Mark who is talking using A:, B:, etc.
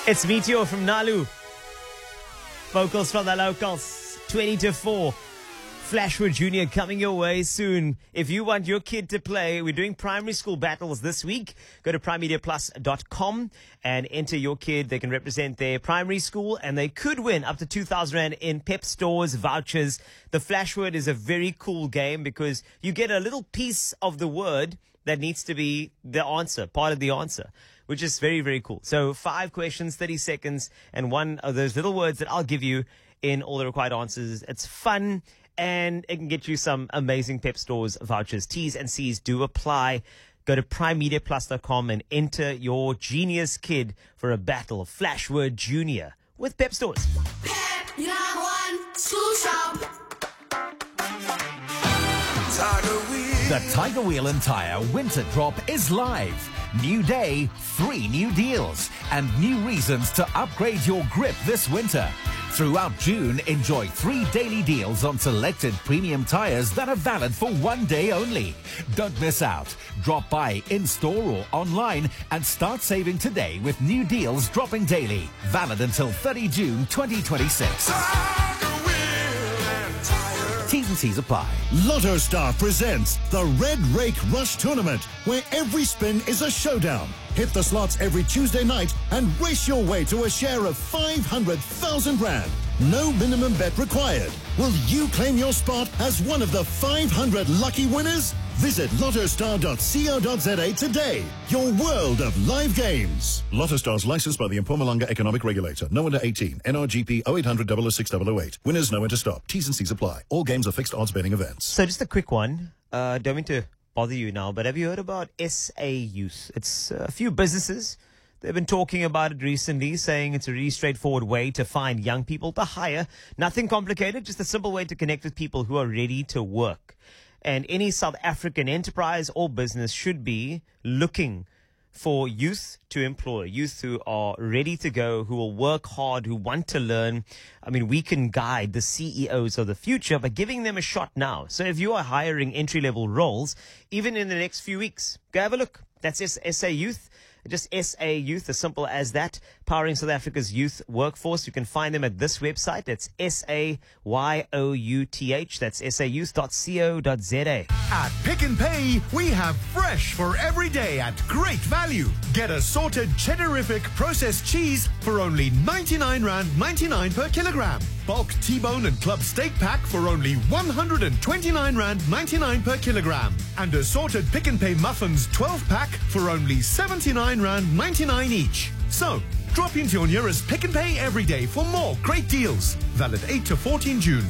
A: It's Meteor from Nalu. Vocals from the locals. 20 to 4. Flashwood Junior coming your way soon. If you want your kid to play, we're doing primary school battles this week. Go to primemediaplus.com and enter your kid. They can represent their primary school and they could win up to 2,000 Rand in Pep Stores vouchers. The Flashword is a very cool game because you get a little piece of the word that needs to be the answer, part of the answer, which is very, very cool. So 5 questions, 30 seconds, and one of those little words that I'll give you in all the required answers. It's fun. And it can get you some amazing Pep Stores vouchers. T's and C's do apply. Go to primemediaplus.com and enter your genius kid for a battle of Flashword Junior with Pep Stores.
B: Pep, you know one, school shop.
C: The Tiger Wheel and Tire Winter Drop is live. New day, 3 new deals, and new reasons to upgrade your grip this winter. Throughout June, enjoy 3 daily deals on selected premium tires that are valid for 1 day only. Don't miss out. Drop by in-store or online and start saving today with new deals dropping daily. Valid until 30 June 2026. T's and C's apply.
D: Lotto Star presents the Red Rake Rush Tournament, where every spin is a showdown. Hit the slots every Tuesday night and race your way to a share of 500,000 Rand. No minimum bet required. Will you claim your spot as one of the 500 lucky winners? Visit lottostar.co.za today. Your world of live games. Lotto Stars licensed by the Mpumalanga Economic Regulator. No under 18. NRGP 0800 006 008. Winners know when to stop. T's and C's apply. All games are fixed odds betting events.
A: So just a quick one. Don't mean to bother you now, but have you heard about SA Youth? It's a few businesses. They've been talking about it recently, saying it's a really straightforward way to find young people to hire. Nothing complicated, just a simple way to connect with people who are ready to work. And any South African enterprise or business should be looking for youth to employ, youth who are ready to go, who will work hard, who want to learn. I mean, we can guide the CEOs of the future by giving them a shot now. So if you are hiring entry-level roles, even in the next few weeks, go have a look. That's SA Youth. Just SA Youth, as simple as that. Powering South Africa's youth workforce. You can find them at this website. That's SAYOUTH. That's sayouth.co.za.
E: At Pick n Pay, we have fresh for every day at great value. Get assorted cheddarific processed cheese for only 99 Rand 99 per kilogram. Bulk T-bone and club steak pack for only 129 Rand 99 per kilogram. And assorted Pick n Pay muffins 12 pack for only 79 Rand 99 each. So, drop into your nearest Pick n Pay every day for more great deals. Valid 8 to 14 June.